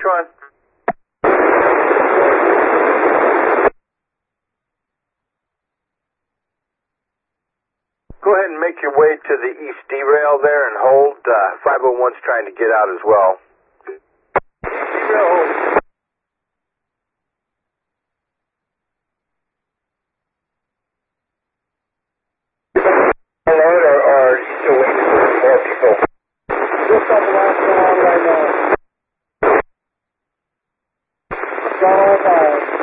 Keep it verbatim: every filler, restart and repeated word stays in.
one? Go ahead and make your way to the east derail there and hold. Uh, five oh one's trying to get out as well. Derail hold. Alert, or, or are you still waiting for more people? Just on the last one right now. Got all five.